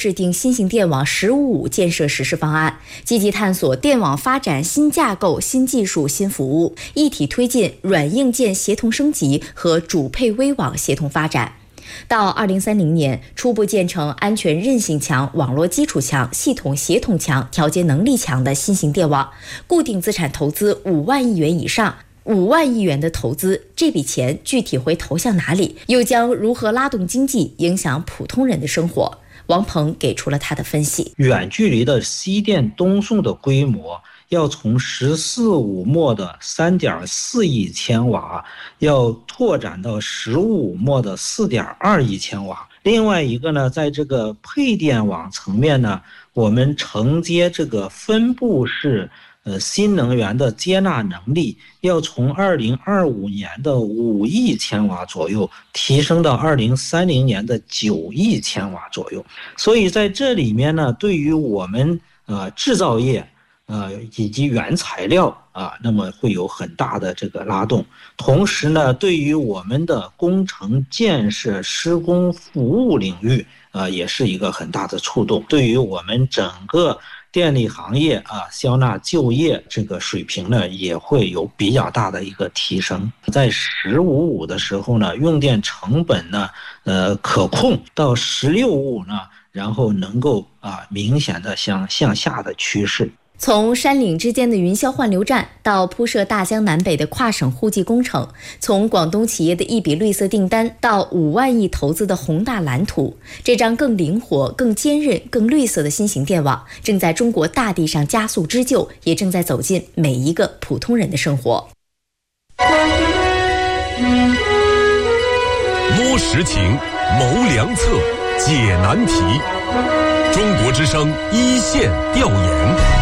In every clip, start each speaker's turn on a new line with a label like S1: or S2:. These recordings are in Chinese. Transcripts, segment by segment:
S1: 制定新型电网“15+5”建设实施方案，积极探索电网发展新架构、新技术、新服务，一体推进软硬件协同升级和主配微网协同发展。到2030年，初步建成安全韧性强、网络基础强、系统协同强、调节能力强的新型电网，固定资产投资5万亿元以上。5万亿元的投资，这笔钱具体会投向哪里？又将如何拉动经济，影响普通人的生活？王鹏给出了他的分析。
S2: 远距离的西电东送的规模要从14.5末的3.4亿千瓦，要拓展到15.5末的4.2亿千瓦。另外一个呢，在这个配电网层面呢，我们承接这个分布式新能源的接纳能力要从2025年的5亿千瓦左右提升到2030年的9亿千瓦左右。所以在这里面呢，对于我们制造业以及原材料那么会有很大的这个拉动。同时呢，对于我们的工程建设、施工服务领域也是一个很大的触动。对于我们整个电力行业消纳就业这个水平呢，也会有比较大的一个提升。在15.5的时候呢，用电成本呢可控，到16.5呢，然后能够明显的向下的趋势。
S1: 从山岭之间的云霄换流站到铺设大江南北的跨省互济工程，从广东企业的一笔绿色订单到5万亿投资的宏大蓝图，这张更灵活、更坚韧、更绿色的新型电网正在中国大地上加速织就，也正在走进每一个普通人的生活。
S3: 摸实情，谋良策，解难题。中国之声一线调研。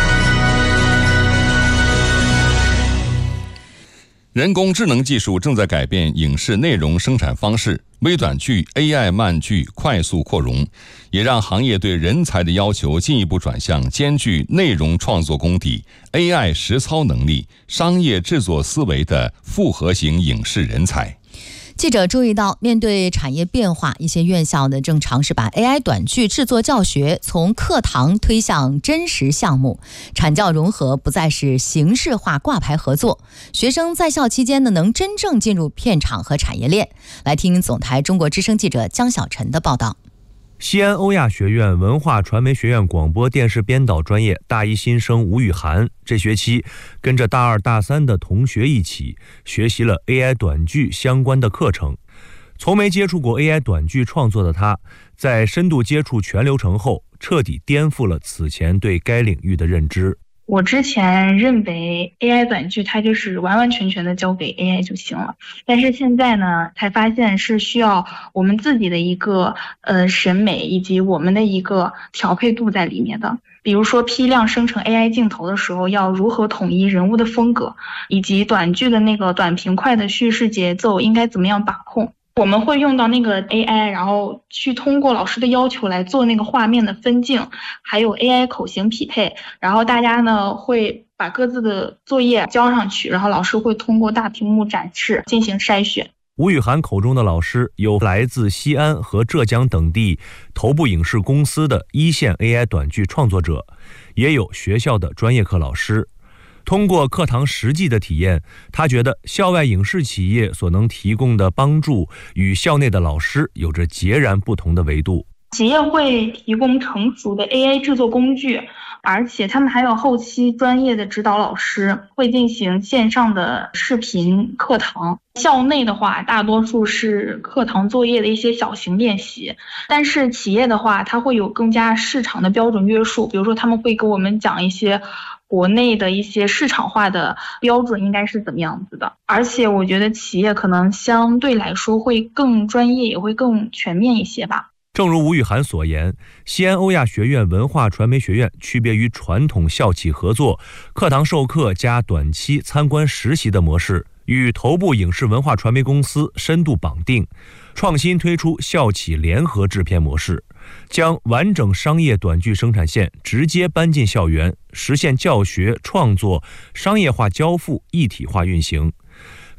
S3: 人工智能技术正在改变影视内容生产方式，微短剧、AI 漫剧快速扩容，也让行业对人才的要求进一步转向兼具内容创作功底、AI 实操能力、商业制作思维的复合型影视人才。
S4: 记者注意到，面对产业变化，一些院校呢正尝试把 AI 短剧制作教学从课堂推向真实项目，产教融合不再是形式化挂牌合作，学生在校期间呢能真正进入片场和产业链。来听总台中国之声记者江小晨的报道。
S5: 西安欧亚学院文化传媒学院广播电视编导专业大一新生吴雨涵，这学期跟着大二大三的同学一起学习了 AI 短剧相关的课程。从没接触过 AI 短剧创作的他，在深度接触全流程后，彻底颠覆了此前对该领域的认知。
S6: 我之前认为 AI 短剧它就是完完全全的交给 AI 就行了，但是现在呢才发现是需要我们自己的一个审美以及我们的一个调配度在里面的。比如说批量生成 AI 镜头的时候，要如何统一人物的风格，以及短剧的那个短平快的叙事节奏应该怎么样把控。我们会用到那个 AI， 然后去通过老师的要求来做那个画面的分镜，还有 AI 口型匹配，然后大家呢会把各自的作业交上去，然后老师会通过大屏幕展示进行筛选。
S5: 吴雨涵口中的老师有来自西安和浙江等地头部影视公司的一线 AI 短剧创作者，也有学校的专业课老师。通过课堂实际的体验，他觉得校外影视企业所能提供的帮助与校内的老师有着截然不同的维度。
S6: 企业会提供成熟的 AI 制作工具，而且他们还有后期专业的指导老师，会进行线上的视频课堂。校内的话，大多数是课堂作业的一些小型练习，但是企业的话，它会有更加市场的标准约束，比如说他们会给我们讲一些国内的一些市场化的标准应该是怎么样子的，而且我觉得企业可能相对来说会更专业，也会更全面一些吧。
S5: 正如吴雨涵所言，西安欧亚学院文化传媒学院区别于传统校企合作、课堂授课加短期参观实习的模式，与头部影视文化传媒公司深度绑定，创新推出校企联合制片模式，将完整商业短剧生产线直接搬进校园，实现教学、创作、商业化交付一体化运行。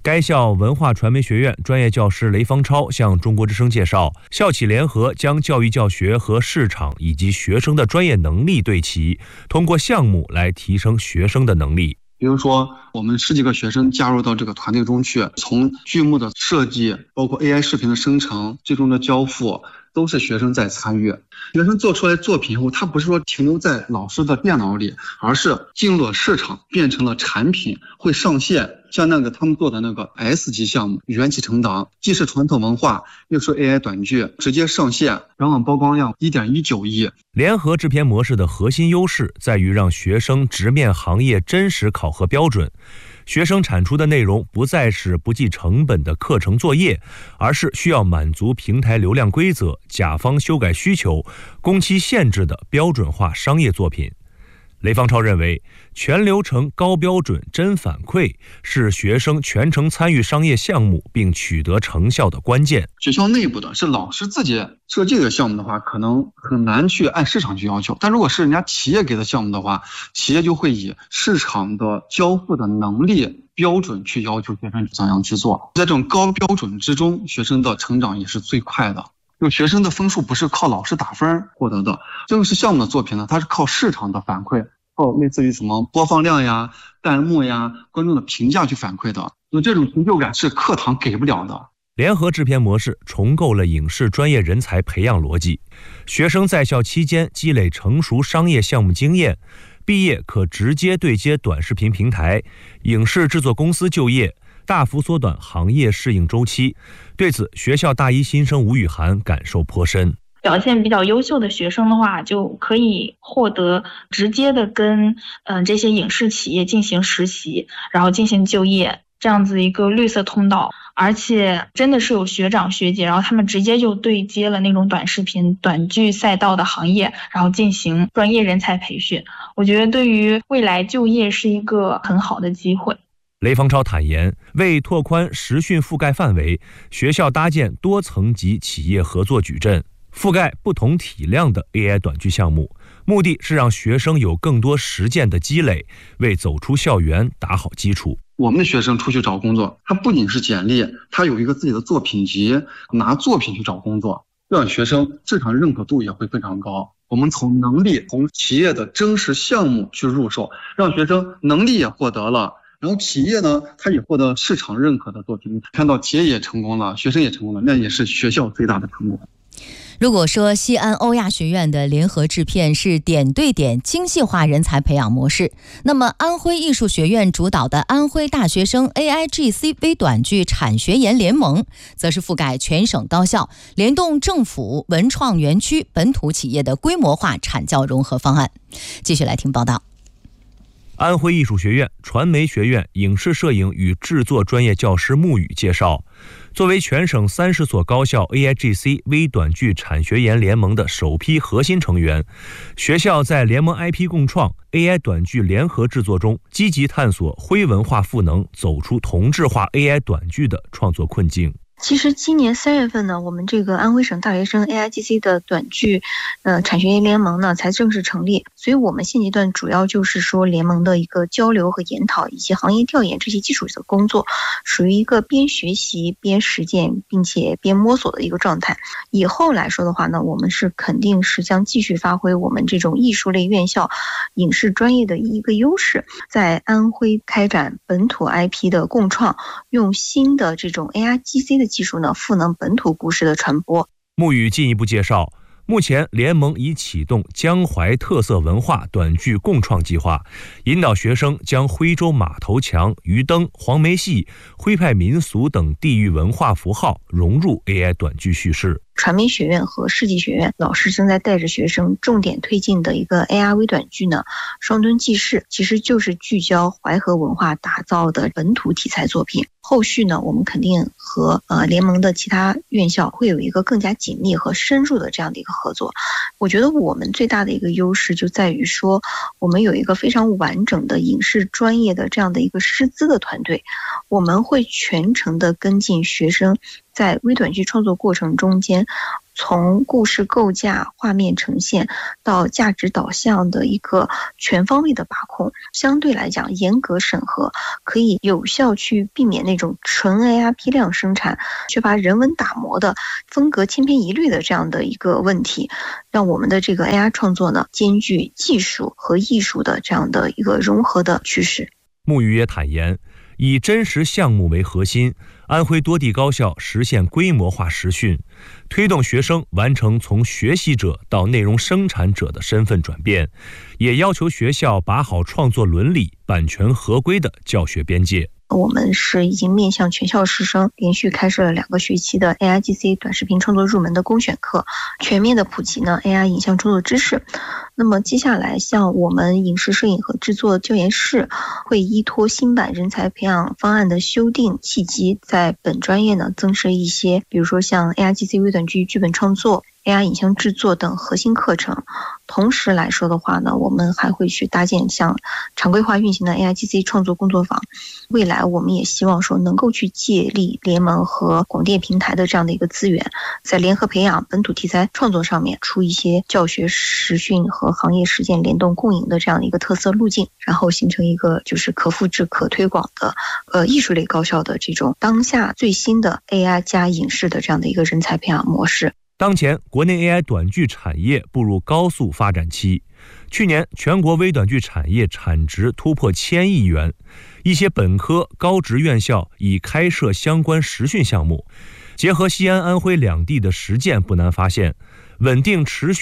S5: 该校文化传媒学院专业教师雷方超向中国之声介绍，校企联合将教育教学和市场以及学生的专业能力对齐，通过项目来提升学生的能力。
S7: 比如说我们10几个学生加入到这个团队中去，从剧目的设计，包括 AI 视频的生成，最终的交付都是学生在参与。学生做出来作品后，他不是说停留在老师的电脑里，而是进入了市场，变成了产品，会上线。像他们做的那个 S 级项目元气成党，既是传统文化又是 AI 短剧，直接上线，全网曝光量 1.19亿。
S5: 联合制片模式的核心优势在于让学生直面行业真实考核标准，学生产出的内容不再是不计成本的课程作业，而是需要满足平台流量规则、甲方修改需求、工期限制的标准化商业作品。雷方超认为，全流程高标准真反馈是学生全程参与商业项目并取得成效的关键。
S7: 学校内部的是老师自己设计的项目的话，可能很难去按市场去要求，但如果是人家企业给的项目的话，企业就会以市场的交付的能力标准去要求学生怎样去做。在这种高标准之中，学生的成长也是最快的。就学生的分数不是靠老师打分获得的，正式项目的作品呢，它是靠市场的反馈，靠类似于什么播放量呀、弹幕呀、观众的评价去反馈的。所以这种成就感是课堂给不了的。
S5: 联合制片模式重构了影视专业人才培养逻辑，学生在校期间积累成熟商业项目经验，毕业可直接对接短视频平台、影视制作公司就业，大幅缩短行业适应周期。对此，学校大一新生吴雨涵感受颇深。
S6: 表现比较优秀的学生的话，就可以获得直接的跟这些影视企业进行实习，然后进行就业，这样子一个绿色通道。而且真的是有学长学姐，然后他们直接就对接了那种短视频、短剧赛道的行业，然后进行专业人才培训。我觉得对于未来就业是一个很好的机会。
S5: 雷方超坦言，为拓宽实训覆盖范围，学校搭建多层级企业合作矩阵，覆盖不同体量的 AI 短剧项目，目的是让学生有更多实践的积累，为走出校园打好基础。
S7: 我们的学生出去找工作，他不仅是简历，他有一个自己的作品集，拿作品去找工作，让学生市场认可度也会非常高。我们从能力、从企业的真实项目去入手，让学生能力也获得了，然后企业呢，他也获得市场认可的作品，看到企业也成功了，学生也成功了，那也是学校最大的成果。
S4: 如果说西安欧亚学院的联合制片是点对点精细化人才培养模式，那么安徽艺术学院主导的安徽大学生 AIGC 微短剧产学研联盟，则是覆盖全省高校，联动政府、文创园区、本土企业的规模化产教融合方案。继续来听报道。
S5: 安徽艺术学院传媒学院影视摄影与制作专业教师穆宇介绍，作为全省30所高校 AIGC 微短剧产学研联盟的首批核心成员，学校在联盟 IP 共创、AI 短剧联合制作中，积极探索徽文化赋能，走出同质化 AI 短剧的创作困境。
S8: 其实今年3月份呢，我们这个安徽省大学生 AIGC 的短剧产学研联盟呢才正式成立，所以我们现阶段主要就是说联盟的一个交流和研讨以及行业调研这些基础的工作，属于一个边学习边实践并且边摸索的一个状态。以后来说的话呢，我们是肯定是将继续发挥我们这种艺术类院校影视专业的一个优势，在安徽开展本土 IP 的共创，用新的这种 AIGC 的技术呢，赋能本土故事的传播。
S5: 穆宇进一步介绍，目前联盟已启动江淮特色文化短剧共创计划，引导学生将徽州马头墙、鱼灯、黄梅戏、徽派民俗等地域文化符号融入 AI 短剧叙事。
S8: 传媒学院和世纪学院老师正在带着学生重点推进的一个 AR 微短剧呢，双墩记事，其实就是聚焦淮河文化打造的本土题材作品。后续呢，我们肯定和联盟的其他院校会有一个更加紧密和深入的这样的一个合作。我觉得我们最大的一个优势就在于说，我们有一个非常完整的影视专业的这样的一个师资的团队，我们会全程的跟进学生在微短剧创作过程中间， 从故事构架、画面呈现到价值导向的一个全方位的把控，相对来讲严格审核，可以有效去避免那种纯 AI 批量生产、缺乏人文打磨的风格千篇一律的这样的一个问题，让我们的这个 AI 创作呢，兼具技术和艺术的这样的一个融合的趋势。
S5: 穆宇也坦言，以真实项目为核心，安徽多地高校实现规模化实训，推动学生完成从学习者到内容生产者的身份转变，也要求学校把好创作伦理、版权合规的教学边界。
S8: 我们是已经面向全校师生连续开设了2个学期的 AIGC 短视频创作入门的公选课，全面的普及呢 AI 影像创作知识。那么接下来像我们影视摄影和制作教研室会依托新版人才培养方案的修订契机，在本专业呢增设一些，比如说像 AIGC 微短剧剧本创作、AI 影像制作等核心课程。同时来说的话呢，我们还会去搭建像常规化运行的 AIGC 创作工作坊。未来我们也希望说能够去借力联盟和广电平台的这样的一个资源，在联合培养本土题材创作上面出一些教学实训和行业实践联动共赢的这样的一个特色路径，然后形成一个就是可复制可推广的艺术类高校的这种当下最新的 AI 加影视的这样的一个人才培养模式。
S5: 当前，国内 AI 短剧产业步入高速发展期。去年，全国微短剧产业产值突破1000亿元，一些本科、高职院校已开设相关实训项目。结合西安、安徽2地的实践，不难发现，稳定持续